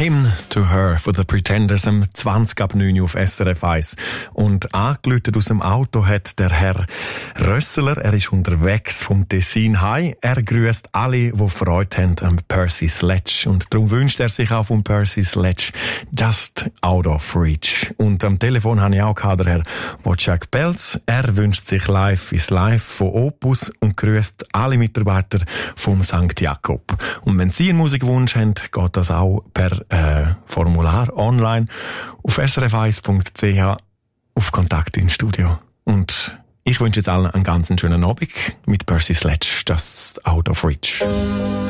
Hymn to Her von The Pretenders am 20 ab 9 Uhr auf SRF 1. Und angelötet aus dem Auto hat der Herr Rösseler. Er ist unterwegs vom Tessin heim. Er grüßt alle, die Freude haben am Percy Sledge. Und darum wünscht er sich auch vom Percy Sledge Just Out of Reach. Und am Telefon habe ich auch der Herr Wojciech Pelz. Er wünscht sich Live is Live von Opus und grüßt alle Mitarbeiter vom St. Jakob. Und wenn Sie einen Musikwunsch haben, geht das auch per Formular online auf srf1.ch auf Kontakt ins Studio. Und ich wünsche jetzt allen einen ganz schönen Abend mit Percy Sledge, Just Out of Reach.